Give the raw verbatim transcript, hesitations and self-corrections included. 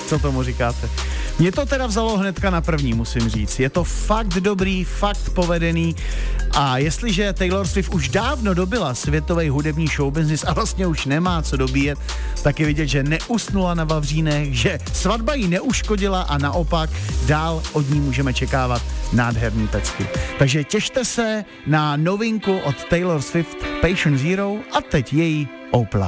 Co tomu říkáte? Mě to teda vzalo hnedka na první, musím říct. Je to fakt dobrý, fakt povedený a jestliže Taylor Swift už dávno dobila světový hudební showbusiness a vlastně už nemá co dobíjet, tak je vidět, že neusnula na vavřínech, že svatba jí neuškodila a naopak dál od ní můžeme čekávat nádherný pecky. Takže těšte se na novinku od Taylor Swift Patient Zero a teď její Opla.